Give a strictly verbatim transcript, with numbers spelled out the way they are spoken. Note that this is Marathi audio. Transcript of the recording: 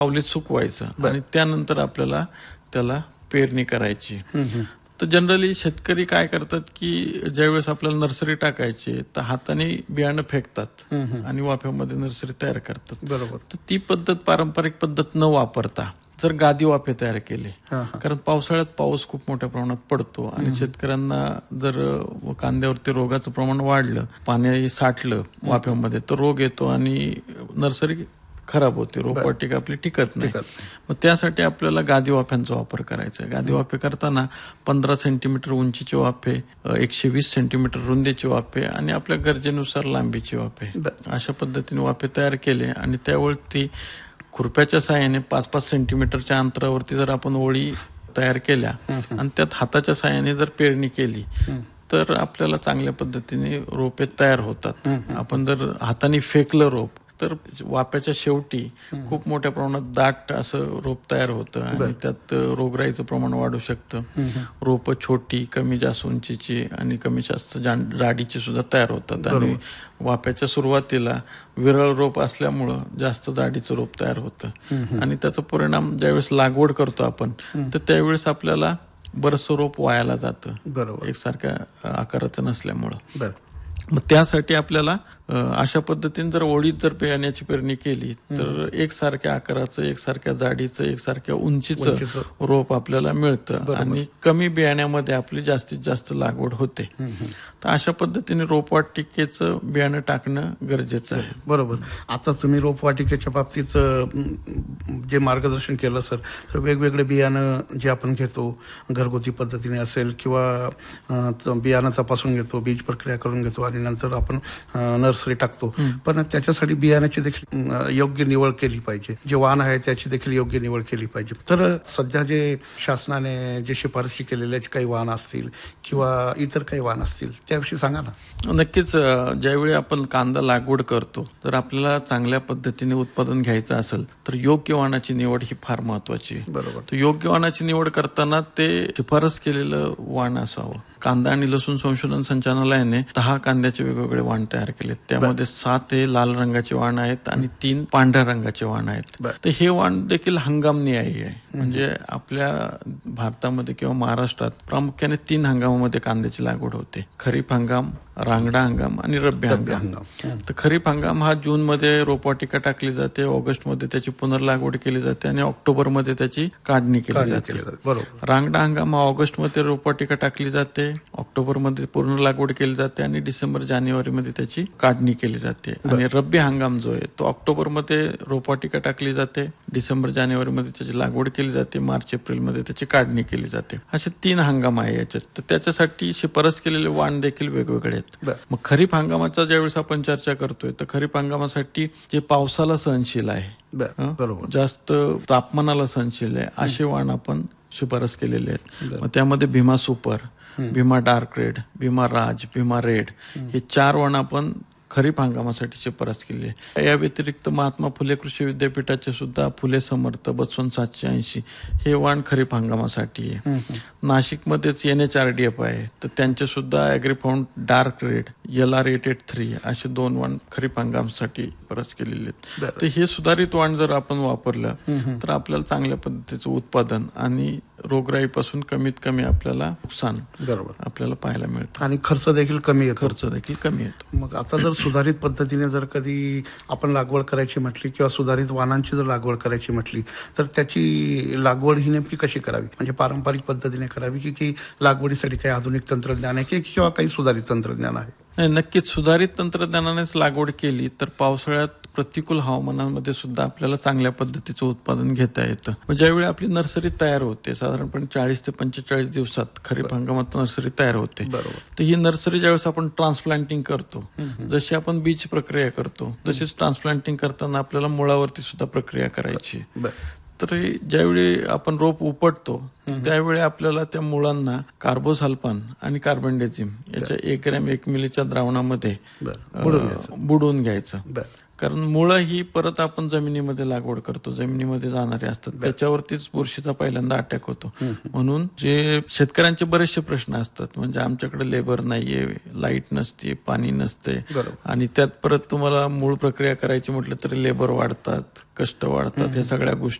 सावलीत सुकवायचं आणि त्यानंतर आपल्याला त्याला पेरणी करायची. तर जनरली शेतकरी काय करतात की ज्यावेळेस आपल्याला नर्सरी टाकायची तर हाताने बियाणं फेकतात आणि वाफ्यामध्ये नर्सरी तयार करतात. बरोबर. तर ती पद्धत पारंपरिक पद्धत न वापरता जर गादी वाफे तयार केले, कारण पावसाळ्यात पाऊस खूप मोठ्या प्रमाणात पडतो आणि शेतकऱ्यांना जर कांद्यावरती रोगाचं प्रमाण वाढलं, पाणी साठलं वाफ्यामध्ये तर रोग येतो आणि नर्सरी खराब होते, रोपवाटिका आपली टिकत नाही. मग त्यासाठी आपल्याला गादी वाफ्यांचा वापर करायचा आहे. गादी वाफे करताना पंधरा सेंटीमीटर उंचीचे वाफे, एकशे वीस सेंटीमीटर रुंदीचे वाफे आणि आपल्या गरजेनुसार लांबीचे वाफे, अशा पद्धतीने वाफे तयार केले आणि त्यावरती खुरप्याच्या साहाय्याने पाच पाच सेंटीमीटरच्या अंतरावरती जर आपण ओळी तयार केल्या आणि त्यात हाताच्या साहाय्याने जर पेरणी केली तर आपल्याला चांगल्या पद्धतीने रोपे तयार होतात. आपण जर हाताने फेकलं रोप तर वाफ्याच्या शेवटी खूप मोठ्या प्रमाणात दाट असं रोप तयार होतं आणि त्यात रोगराईचं प्रमाण वाढू शकतं. रोपं छोटी, कमी जास्त उंचीची आणि कमी जास्त जाडीची सुद्धा तयार होतात आणि वाफ्याच्या सुरुवातीला विरळ रोप असल्यामुळं जास्त जाडीचं रोप तयार होतं आणि त्याचा परिणाम ज्यावेळेस लागवड करतो आपण तर त्यावेळेस आपल्याला बरंचसं रोप वायाला जातं, बरोबर, एकसारख्या आकाराचं नसल्यामुळं. मग त्यासाठी आपल्याला अशा पद्धतीने जर ओळीत जर बियाण्याची पेरणी केली तर एकसारख्या आकाराचं, एकसारख्या जाडीचं, एकसारख्या उंचीचं रोप आपल्याला मिळतं आणि कमी बियाण्यामध्ये आपली जास्तीत जास्त लागवड होते. तर अशा पद्धतीने रोपवाटिकेचं बियाणं टाकणं गरजेचं आहे. बरोबर. आता तुम्ही रोपवाटिकेच्या बाबतीत जे मार्गदर्शन केलं सर, तर वेगवेगळे बियाणं जे आपण घेतो घरगुती पद्धतीने असेल किंवा बियाणं तपासून घेतो, बीज प्रक्रिया करून घेतो आणि नंतर आपण नर्सरी टाकतो, पण त्याच्यासाठी बियाण्याची देखील योग्य निवड केली पाहिजे. जे वाण आहे त्याची देखील योग्य निवड केली पाहिजे. तर सध्या जे शासनाने जे शिफारशी केलेल्या काही वाण असतील किंवा इतर काही वाण असतील त्याविषयी सांगा ना. नक्कीच. ज्यावेळी आपण कांदा लागवड करतो तर आपल्याला चांगल्या पद्धतीने उत्पादन घ्यायचं असेल तर योग्य वाणाची निवड ही फार महत्वाची आहे. बरोबर. तर योग्य वाणाची निवड करताना ते शिफारस केलेलं वाण असावं. कांदा आणि लसूण संशोधन संचालनालयाने दहा कांद्याचे वेगवेगळे वाण तयार केले. त्यामध्ये सात हे लाल रंगाचे वाण आहेत आणि तीन पांढऱ्या रंगाचे वाण आहेत. तर हे वाण देखील हंगामनिहाय आहे. म्हणजे आपल्या भारतामध्ये किंवा महाराष्ट्रात प्रामुख्याने तीन हंगामामध्ये कांद्याची लागवड होते: खरीप हंगाम, रांगडा हंगाम आणि रब्बी हंगाम. तर खरीप हंगाम हा जून मध्ये रोपवाटिका टाकली जाते, ऑगस्ट मध्ये त्याची पुनर्लागवड केली जाते आणि ऑक्टोबर मध्ये त्याची काढणी केली जाते. रांगडा हंगाम हा ऑगस्ट मध्ये रोपवाटिका टाकली जाते, ऑक्टोबर मध्ये पूर्ण लागवड केली जाते आणि डिसेंबर जानेवारी मध्ये त्याची काढणी केली जाते. आणि रब्बी हंगाम जो आहे तो ऑक्टोबर मध्ये रोपवाटिका टाकली जाते, डिसेंबर जानेवारी मध्ये त्याची लागवड केली जाते, मार्च एप्रिल मध्ये त्याची काढणी केली जाते. असे तीन हंगाम आहे याच्यात. तर त्याच्यासाठी शिफारस केलेले वाण देखील वेगवेगळे आहेत. मग खरीप हंगामाचा ज्यावेळेस आपण चर्चा करतोय तर खरीप हंगामासाठी जे पावसाला सहनशील आहे, जास्त तापमानाला सहनशील आहे, असे वाण आपण शिफारस केलेले आहेत. मग त्यामध्ये Bhima super, Bhima dark red, Bhima राज, भीमा रेड हे चार वाण आपण खरीप हंगामासाठी शिफारस केली आहे. या व्यतिरिक्त महात्मा फुले कृषी विद्यापीठाचे सुद्धा फुले समर्थ, बसवंत सातशे ऐंशी हे वाण खरीप हंगामासाठी आहे. नाशिकमध्येच N H R D F आहे तर त्यांचे सुद्धा ॲग्रीफाऊंड dark red, L R eight eight three असे दोन वाण खरीप हंगामासाठी शिफारस केलेले आहेत. तर हे सुधारित वाण जर आपण वापरलं तर आपल्याला चांगल्या पद्धतीचं उत्पादन आणि रोगराईपासून कमीत कमी आपल्याला नुकसान आपल्याला पाहायला मिळतं आणि खर्च देखील कमी येतो. खर्च देखील कमी येतो. मग आता जर सुधारित पद्धतीने जर कधी आपण लागवड करायची म्हटली किंवा सुधारित वाणांची जर लागवड करायची म्हटली तर त्याची लागवड ही नेमकी कशी करावी? म्हणजे पारंपरिक पद्धतीने करावी की की लागवडीसाठी काही आधुनिक तंत्रज्ञान आहे की किंवा काही सुधारित तंत्रज्ञान आहे? नक्कीच. सुधारित तंत्रज्ञानानेच लागवड केली तर पावसाळ्यात प्रतिकूल हवामानामध्ये सुद्धा आपल्याला चांगल्या पद्धतीचं उत्पादन घेता येतं. ज्यावेळी आपली नर्सरी तयार होते, साधारणपणे चाळीस ते पंचेचाळीस दिवसात खरीप हंगामात नर्सरी तयार होते. तर ही नर्सरी ज्यावेळेस आपण ट्रान्सप्लांटिंग करतो, जशी आपण बीज प्रक्रिया करतो तशीच ट्रान्सप्लांटिंग करताना आपल्याला मुळावरती सुद्धा प्रक्रिया करायची. तर ज्यावेळी आपण रोप उपटतो त्यावेळी आपल्याला त्या मुळांना कार्बोसल्फान आणि कार्बनडेझिम याच्या एक ग्रॅम एक मिलीच्या द्रावणामध्ये बुडवून घ्यायचं. कारण मुळं ही परत आपण जमिनीमध्ये लागवड करतो, जमिनीमध्ये जाणारे असतात, त्याच्यावरतीच बुरशीचा पहिल्यांदा अटॅक होतो. म्हणून जे शेतकऱ्यांचे बरेचसे प्रश्न असतात, म्हणजे आमच्याकडे लेबर नाहीये, लाईट नसते, पाणी नसते, आणि त्यात परत तुम्हाला मूळ प्रक्रिया करायची म्हटलं तरी लेबर वाढतात, कष्ट वाढतात, या सगळ्या गोष्टी